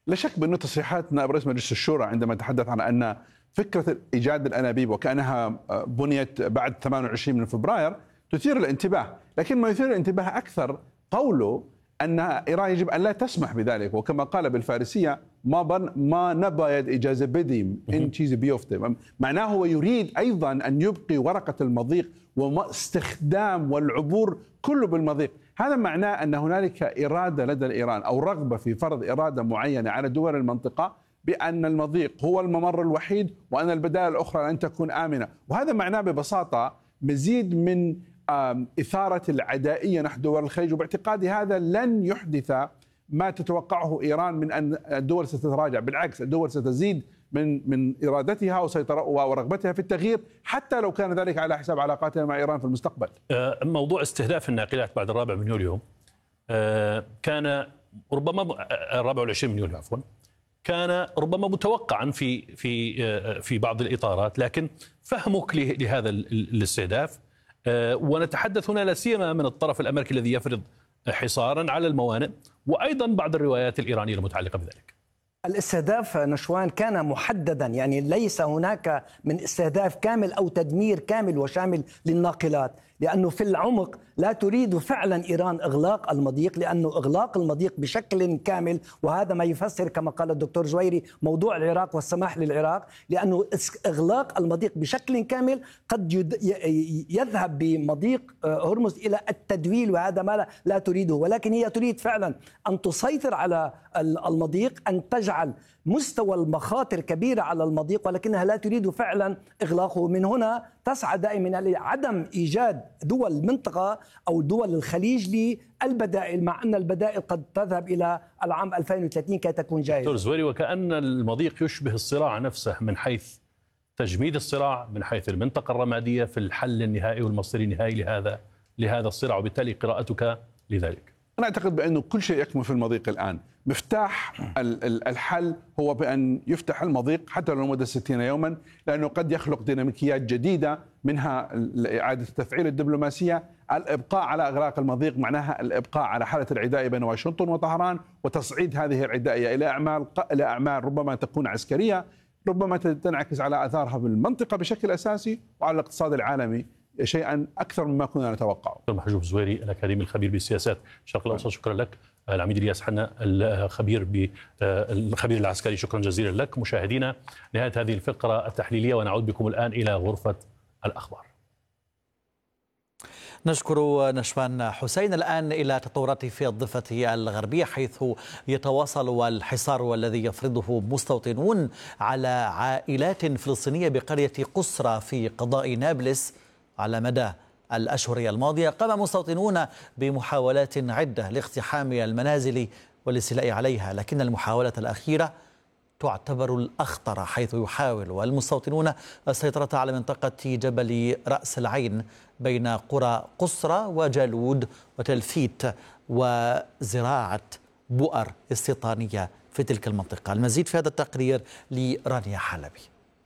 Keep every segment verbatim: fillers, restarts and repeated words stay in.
لا شك بأن تصريحات نائب رئيس مجلس الشورى عندما تحدث عن أن فكرة إيجاد الأنابيب وكأنها بنيت بعد ثمانية وعشرين من فبراير تثير الانتباه، لكن ما يثير الانتباه أكثر قوله أن إيران يجب أن لا تسمح بذلك، وكما قال بالفارسية ما بن ما نبايد إجازة بديم إن تشيز بيوفتي، معناه هو يريد أيضا أن يبقي ورقة المضيق واستخدام والعبور كله بالمضيق. هذا معناه أن هنالك إرادة لدى إيران أو رغبة في فرض إرادة معينة على دول المنطقة بأن المضيق هو الممر الوحيد وأن البدائل الأخرى لن تكون آمنة. وهذا معناه ببساطة مزيد من إثارة العدائية نحو دول الخليج، وباعتقادي هذا لن يحدث ما تتوقعه إيران من أن الدول ستتراجع، بالعكس الدول ستزيد من من إرادتها ورغبتها في التغيير حتى لو كان ذلك على حساب علاقاتها مع إيران في المستقبل. موضوع استهداف الناقلات بعد الرابع من يوليو كان ربما الرابع والعشرين من يوليو عفوا كان ربما متوقعا في في في بعض الإطارات، لكن فهمك لهذا الاستهداف، ونتحدث هنا لا سيما من الطرف الأمريكي الذي يفرض حصارا على الموانئ، وأيضا بعض الروايات الإيرانية المتعلقة بذلك. الاستهداف نشوان كان محددا، يعني ليس هناك من استهداف كامل أو تدمير كامل وشامل للناقلات، لأنه في العمق لا تريد فعلا إيران إغلاق المضيق، لأنه إغلاق المضيق بشكل كامل، وهذا ما يفسر كما قال الدكتور جويري موضوع العراق والسماح للعراق، لأنه إغلاق المضيق بشكل كامل قد يذهب بمضيق هرمز إلى التدويل، وهذا ما لا تريده. ولكن هي تريد فعلا أن تسيطر على المضيق، أن تجعل مستوى المخاطر كبيرة على المضيق، ولكنها لا تريد فعلا إغلاقه. من هنا تسعى دائما لعدم إيجاد دول المنطقة أو دول الخليج للبدائل، مع أن البدائل قد تذهب إلى العام ألفين وثلاثين كي تكون جاهزة. دكتور زويري، وكأن المضيق يشبه الصراع نفسه من حيث تجميد الصراع، من حيث المنطقة الرمادية في الحل النهائي والمصير النهائي لهذا لهذا الصراع، وبالتالي قراءتك لذلك. أنا أعتقد بأنه كل شيء يكمن في المضيق الآن. مفتاح الحل هو بأن يفتح المضيق حتى لو لمدة ستين يوما، لأنه قد يخلق ديناميكيات جديدة، منها إعادة التفعيل الدبلوماسية. الإبقاء على إغلاق المضيق معناها الإبقاء على حالة العداء بين واشنطن وطهران، وتصعيد هذه العدائية إلى أعمال إلى أعمال ربما تكون عسكرية، ربما تنعكس على آثارها بالمنطقة بشكل أساسي وعلى الاقتصاد العالمي شيئا أكثر مما كنا نتوقعه. دكتور محجوب زويري الأكاديمي الخبير بسياسات الشرق الأوسط، شكرا لك. العميد الياس حنا الخبير بالخبير العسكري، شكرا جزيلا لك. مشاهدينا، نهاية هذه الفقرة التحليلية، ونعود بكم الآن إلى غرفة الأخبار. نشكر نشوان حسين. الآن إلى تطورات في الضفة الغربية، حيث يتواصل الحصار الذي يفرضه مستوطنون على عائلات فلسطينية بقرية قصرى في قضاء نابلس. على مدى الأشهر الماضية قام مستوطنون بمحاولات عدة لاقتحام المنازل والاستيلاء عليها، لكن المحاولة الأخيرة تعتبر الأخطر، حيث يحاول المستوطنون السيطرة على منطقة جبل رأس العين بين قرى قصرى وجالود وتلفيت وزراعة بؤر استيطانية في تلك المنطقة. المزيد في هذا التقرير لرانيا حلبي.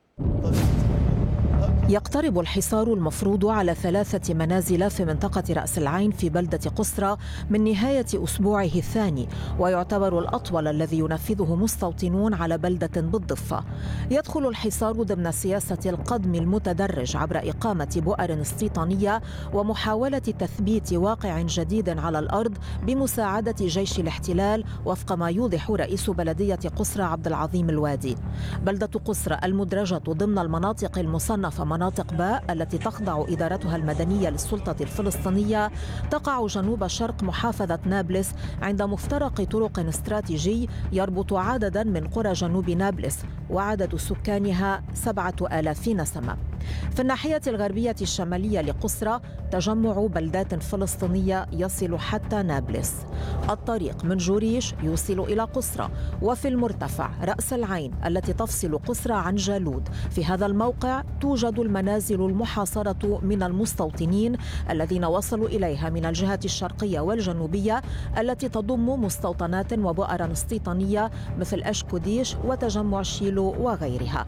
يقترب الحصار المفروض على ثلاثة منازل في منطقة رأس العين في بلدة قصرى من نهاية أسبوعه الثاني، ويعتبر الأطول الذي ينفذه مستوطنون على بلدة بالضفة. يدخل الحصار ضمن سياسة القدم المتدرج عبر إقامة بؤر استيطانية ومحاولة تثبيت واقع جديد على الأرض بمساعدة جيش الاحتلال، وفق ما يوضح رئيس بلدية قصرى عبد العظيم الوادي. بلدة قصرى المدرجة ضمن المناطق المصنفة مناطق باء التي تخضع إدارتها المدنية للسلطة الفلسطينية تقع جنوب شرق محافظة نابلس عند مفترق طرق استراتيجي يربط عددا من قرى جنوب نابلس، وعدد سكانها سبعة آلاف نسمة. في الناحية الغربية الشمالية لقصرى تجمع بلدات فلسطينية يصل حتى نابلس. الطريق من جوريش يوصل إلى قصرى، وفي المرتفع رأس العين التي تفصل قصرى عن جالود. في هذا الموقع توجد المنازل المحاصرة من المستوطنين الذين وصلوا إليها من الجهة الشرقية والجنوبية، التي تضم مستوطنات وبؤرا استيطانية مثل أشكوديش وتجمع شيلو وغيرها.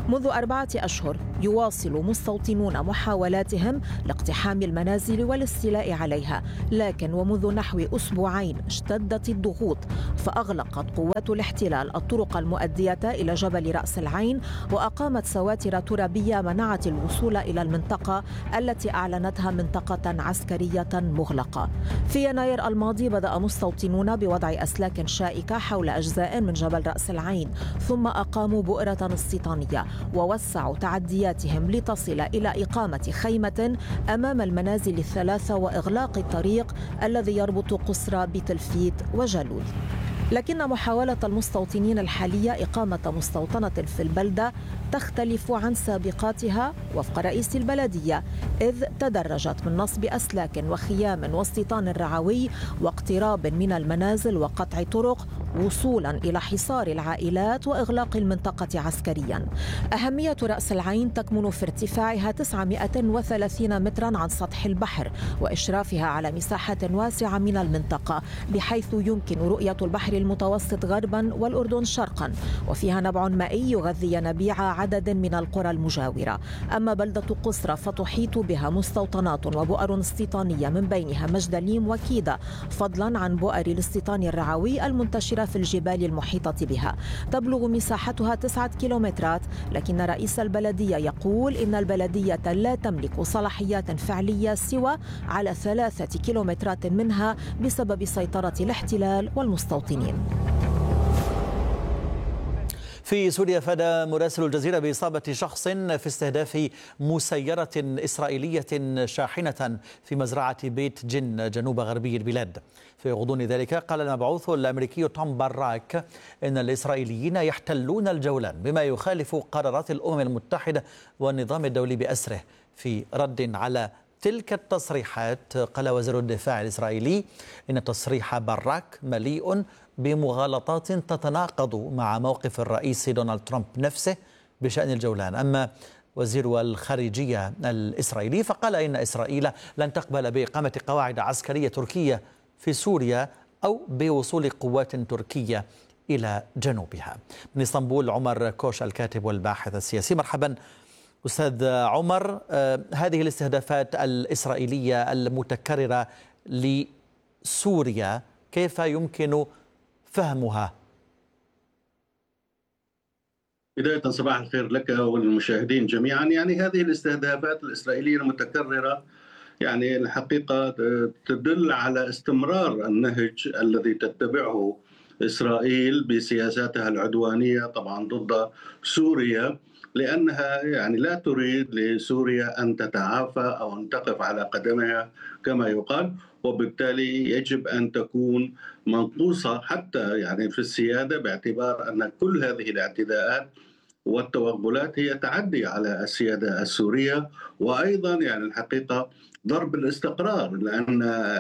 منذ أربعة أشهر يواصل مستوطنون محاولاتهم لاقتحام المنازل والاستيلاء عليها، لكن ومنذ نحو أسبوعين اشتدت الضغوط، فأغلقت قوات الاحتلال الطرق المؤدية إلى جبل رأس العين، وأقامت سواتر ترابية منعت الوصول إلى المنطقة التي أعلنتها منطقة عسكرية مغلقة. في يناير الماضي بدأ مستوطنون بوضع أسلاك شائكة حول أجزاء من جبل رأس العين، ثم أقاموا بؤرة استيطانية ووسعوا تعدياتهم لتصل إلى إقامة خيمة أمام المنازل الثلاثة وإغلاق الطريق الذي يربط قسرى بتلفيت وجالوت. لكن محاولة المستوطنين الحالية إقامة مستوطنة في البلدة تختلف عن سابقاتها وفق رئيس البلدية، إذ تدرجت من نصب أسلاك وخيام واستيطان رعوي واقتراب من المنازل وقطع طرق وصولا إلى حصار العائلات وإغلاق المنطقة عسكريا. أهمية رأس العين تكمن في ارتفاعها تسعمائة وثلاثين مترا عن سطح البحر وإشرافها على مساحة واسعة من المنطقة، بحيث يمكن رؤية البحر المتوسط غربا والأردن شرقا، وفيها نبع مائي يغذي ينابيع عدد من القرى المجاورة. أما بلدة قسرى فتحيط بها مستوطنات وبؤر استيطانية من بينها مجدليم وكيدة، فضلا عن بؤر الاستيطان الرعوي المنتشرة في الجبال المحيطة بها. تبلغ مساحتها تسعة كيلومترات، لكن رئيس البلدية يقول إن البلدية لا تملك صلاحيات فعلية سوى على ثلاثة كيلومترات منها بسبب سيطرة الاحتلال والمستوطنين. في سوريا فاد مراسل الجزيرة بإصابة شخص في استهداف مسيرة إسرائيلية شاحنة في مزرعة بيت جن جنوب غربي البلاد. في غضون ذلك قال المبعوث الأمريكي توم باراك إن الإسرائيليين يحتلون الجولان بما يخالف قرارات الأمم المتحدة والنظام الدولي بأسره. في رد على تلك التصريحات قال وزير الدفاع الإسرائيلي إن تصريح باراك مليء بمغالطات تتناقض مع موقف الرئيس دونالد ترامب نفسه بشأن الجولان. أما وزير الخارجية الإسرائيلي فقال إن إسرائيل لن تقبل بإقامة قواعد عسكرية تركية في سوريا أو بوصول قوات تركية إلى جنوبها. من اسطنبول عمر كوش الكاتب والباحث السياسي. مرحبا أستاذ عمر. هذه الاستهدافات الإسرائيلية المتكررة لسوريا كيف يمكن فهمها؟ بداية صباح الخير لك والمشاهدين جميعا. يعني هذه الاستهدافات الإسرائيلية المتكررة يعني الحقيقة تدل على استمرار النهج الذي تتبعه إسرائيل بسياساتها العدوانية طبعا ضد سوريا، لأنها يعني لا تريد لسوريا أن تتعافى أو أن تقف على قدمها كما يقال، وبالتالي يجب أن تكون منقوصة حتى يعني في السيادة، باعتبار أن كل هذه الاعتداءات والتوغلات هي تعدي على السيادة السورية، وأيضا يعني الحقيقة ضرب الاستقرار، لأن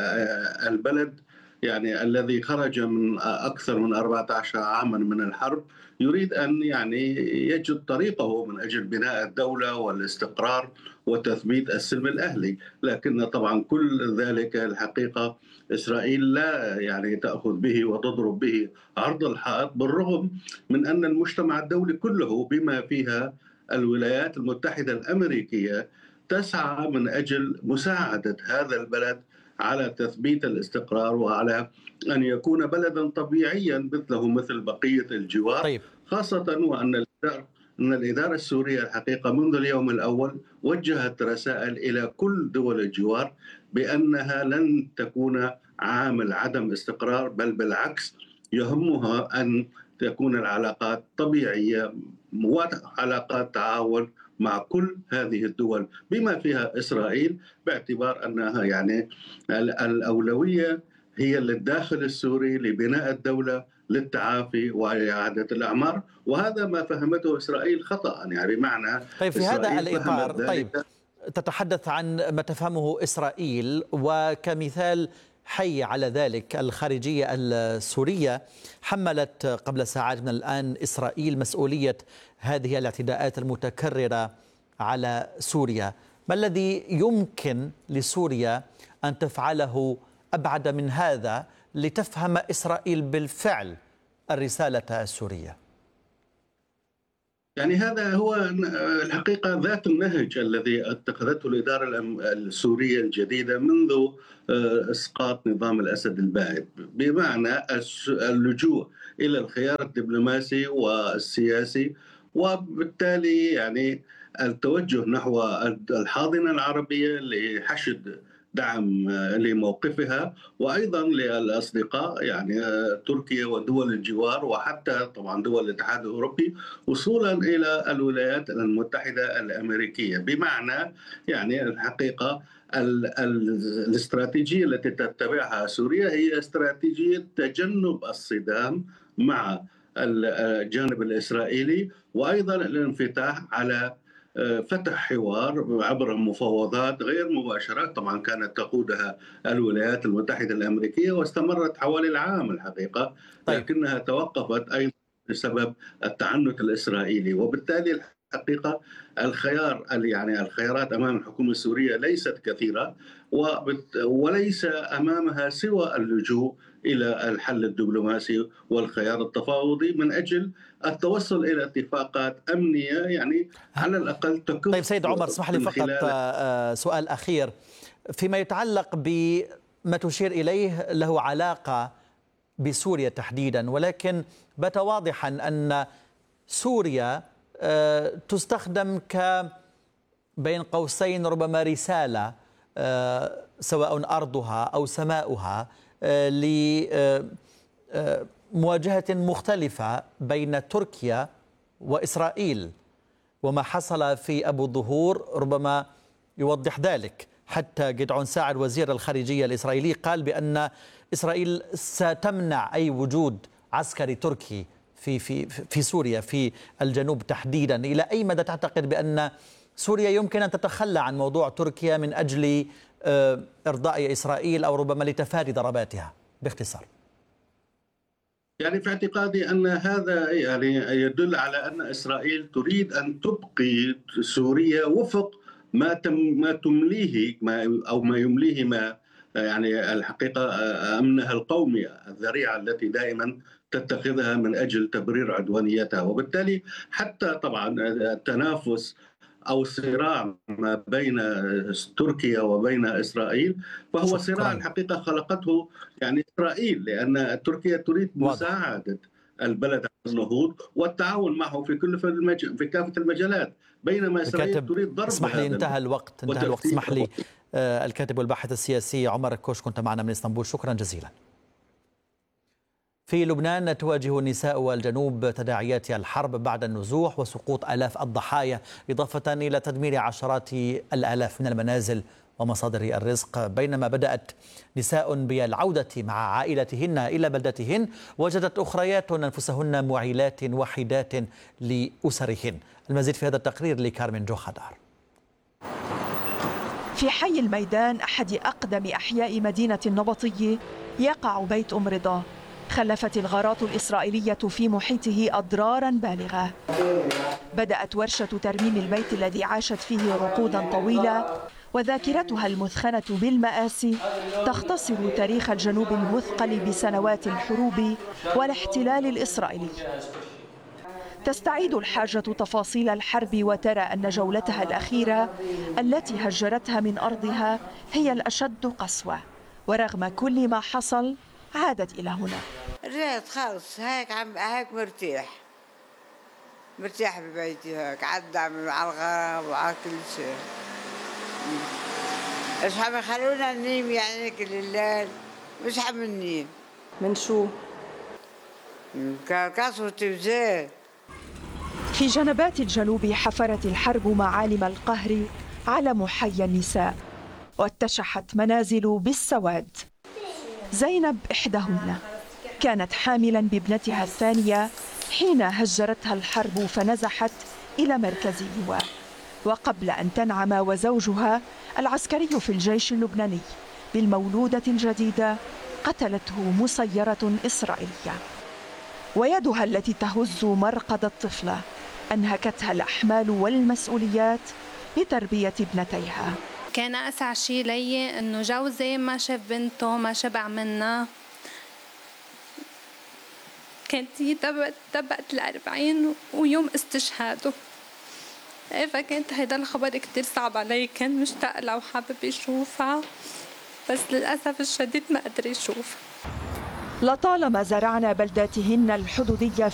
البلد يعني الذي خرج من أكثر من أربعة عشر عاما من الحرب يريد أن يعني يجد طريقه من أجل بناء الدولة والاستقرار وتثبيت السلم الأهلي، لكن طبعا كل ذلك الحقيقة إسرائيل لا يعني تأخذ به وتضرب به عرض الحائط، بالرغم من أن المجتمع الدولي كله بما فيها الولايات المتحدة الأمريكية تسعى من أجل مساعدة هذا البلد على تثبيت الاستقرار وعلى أن يكون بلدا طبيعيا مثله مثل بقية الجوار. طيب. خاصة وأن الإدارة أن الإدارة السورية الحقيقة منذ اليوم الأول وجهت رسائل إلى كل دول الجوار بأنها لن تكون عامل عدم استقرار، بل بالعكس يهمها أن تكون العلاقات طبيعية وعلاقات تعاون مع كل هذه الدول بما فيها إسرائيل، باعتبار أنها يعني الأولوية هي للداخل السوري لبناء الدولة للتعافي وإعادة الأعمار، وهذا ما فهمته إسرائيل خطأ. يعني بمعنى طيب في هذا الإطار طيب تتحدث عن ما تفهمه إسرائيل، وكمثال حي على ذلك الخارجية السورية حملت قبل ساعات من الآن إسرائيل مسؤولية هذه الاعتداءات المتكررة على سوريا. ما الذي يمكن لسوريا أن تفعله أبعد من هذا لتفهم إسرائيل بالفعل الرسالة السورية؟ يعني هذا هو الحقيقة ذات النهج الذي اتخذته الإدارة السورية الجديدة منذ إسقاط نظام الأسد البائد، بمعنى اللجوء إلى الخيار الدبلوماسي والسياسي، وبالتالي يعني التوجه نحو الحاضنة العربية لحشد دعم لموقفها، وأيضا للأصدقاء يعني تركيا ودول الجوار وحتى طبعا دول الاتحاد الأوروبي، وصولا إلى الولايات المتحدة الأمريكية. بمعنى يعني الحقيقة الاستراتيجية التي تتبعها سوريا هي استراتيجية تجنب الصدام مع الجانب الإسرائيلي، وأيضا الانفتاح على فتح حوار عبر مفاوضات غير مباشرة طبعا كانت تقودها الولايات المتحدة الأمريكية واستمرت حوالي العام الحقيقة، لكنها توقفت أيضا بسبب التعنت الإسرائيلي. وبالتالي الحقيقة الخيار يعني الخيارات أمام الحكومة السورية ليست كثيرة، وليس أمامها سوى اللجوء إلى الحل الدبلوماسي والخيار التفاوضي من أجل التوصل إلى اتفاقات أمنية يعني على الأقل تكون. طيب سيد عمر، اسمح لي فقط سؤال أخير فيما يتعلق بما تشير إليه له علاقة بسوريا تحديدا، ولكن بات واضحا أن سوريا تستخدم ك بين قوسين ربما رسالة سواء أرضها أو سماؤها لمواجهة مختلفة بين تركيا وإسرائيل، وما حصل في أبو الظهور ربما يوضح ذلك. حتى جدعون ساعر وزير الخارجية الإسرائيلي قال بأن إسرائيل ستمنع أي وجود عسكري تركي في في في سوريا في الجنوب تحديدا. إلى أي مدى تعتقد بأن سوريا يمكن أن تتخلى عن موضوع تركيا من أجل إرضاء إسرائيل أو ربما لتفادي ضرباتها باختصار؟ يعني في اعتقادي أن هذا يعني يدل على أن إسرائيل تريد أن تبقي سوريا وفق ما تم ما تمليه ما أو ما يمليه ما يعني الحقيقة أمنها القومي، الذريعة التي دائما تتخذها من أجل تبرير عدوانيتها. وبالتالي حتى طبعا التنافس أو الصراع ما بين تركيا وبين إسرائيل فهو صراع الحقيقة خلقته يعني إسرائيل، لأن تركيا تريد مساعدة البلد على النهوض والتعاون معه في كل في, المج... في كافة المجالات، بينما إسرائيل تريد ضرب. اسمح لي انتهى الوقت انتهى الوقت اسمح لي آه الكاتب والباحث السياسي عمر الكوش كنت معنا من اسطنبول، شكرا جزيلا. في لبنان تواجه نساء الجنوب تداعيات الحرب بعد النزوح وسقوط آلاف الضحايا، إضافة إلى تدمير عشرات الآلاف من المنازل ومصادر الرزق. بينما بدأت نساء بالعودة مع عائلتهن إلى بلدتهن، وجدت أخريات أنفسهن معيلات وحيدات لأسرهن. المزيد في هذا التقرير لكارمن جوخدار. في حي الميدان أحد أقدم أحياء مدينة النبطية يقع بيت أم رضا. خلفت الغارات الإسرائيلية في محيطه أضرارا بالغة. بدأت ورشة ترميم البيت الذي عاشت فيه عقودا طويلة، وذاكرتها المثخنة بالمآسي تختصر تاريخ الجنوب المثقل بسنوات الحروب والاحتلال الإسرائيلي. تستعيد الحاجة تفاصيل الحرب وترى أن جولتها الأخيرة التي هجرتها من أرضها هي الأشد قسوة، ورغم كل ما حصل عادت إلى هنا. رجعت خلص هيك عم هيك مرتاح مرتاح ببيتي هيك عدى على الغرام وعلى كل شيء. مش عم يخلونا ننيم يعني كل الليل، مش عم ننيم. من شو؟ من كسرة وزيت. في جنبات الجنوب حفرت الحرب معالم القهر على محيا النساء، واتشحت منازل بالسواد. زينب إحداهن كانت حاملا بابنتها الثانية حين هجرتها الحرب فنزحت إلى مركز اللواء، وقبل أن تنعم وزوجها العسكري في الجيش اللبناني بالمولودة الجديدة قتلته مسيرة إسرائيلية، ويدها التي تهز مرقد الطفلة أنهكتها الأحمال والمسؤوليات لتربية ابنتيها. كان أسعى شيء لي إنه جوزي ما شاف بنته ما شبع منها، كانت هي دبقت الأربعين ويوم استشهاده. فكانت هيدا الخبر كتير صعب علي، كان مشتاق لها وحابب يشوفها، بس للأسف الشديد ما قدر يشوف. لطالما زرعنا بلداتهن الحدودية